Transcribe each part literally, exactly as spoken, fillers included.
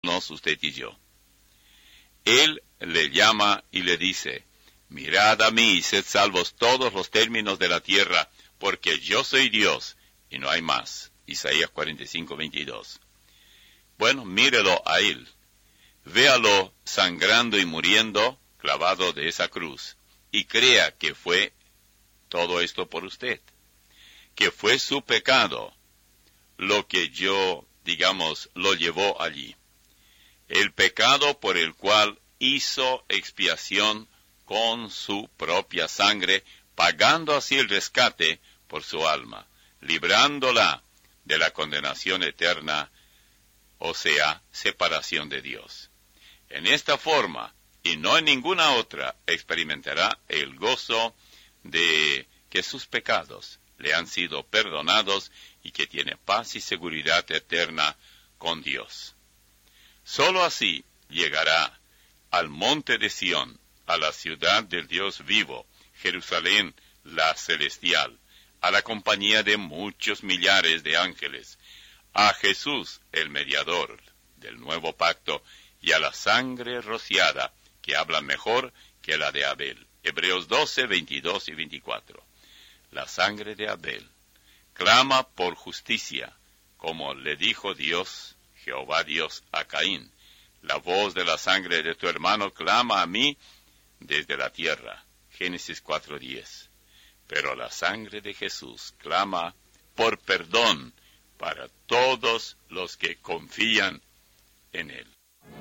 usted y yo. Él le llama y le dice, mirad a mí y sed salvos todos los términos de la tierra, porque yo soy Dios y no hay más. Isaías cuarenta y cinco, veintidós. Bueno, mírelo a él. Véalo sangrando y muriendo, clavado de esa cruz, y crea que fue todo esto por usted, que fue su pecado lo que yo, digamos, lo llevó allí. El pecado por el cual hizo expiación con su propia sangre, pagando así el rescate por su alma, librándola de la condenación eterna, o sea, separación de Dios. En esta forma, y no en ninguna otra, experimentará el gozo de que sus pecados le han sido perdonados y que tiene paz y seguridad eterna con Dios. Solo así llegará al monte de Sión, a la ciudad del Dios vivo, Jerusalén, la celestial, a la compañía de muchos millares de ángeles, a Jesús, el mediador del nuevo pacto, y a la sangre rociada, que habla mejor que la de Abel. Hebreos doce, veintidós y veinticuatro. La sangre de Abel clama por justicia, como le dijo Dios, Jehová Dios, a Caín. La voz de la sangre de tu hermano clama a mí desde la tierra. Génesis cuatro, diez. Pero la sangre de Jesús clama por perdón para todos los que confían en él.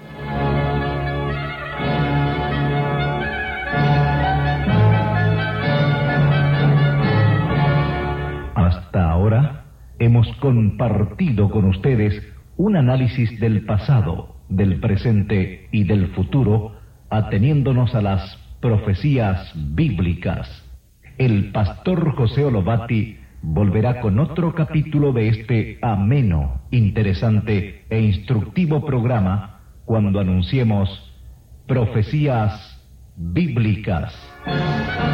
Hasta ahora hemos compartido con ustedes un análisis del pasado, del presente y del futuro, ateniéndonos a las profecías bíblicas. El pastor José Olobati volverá con otro capítulo de este ameno, interesante e instructivo programa cuando anunciemos Profecías Bíblicas.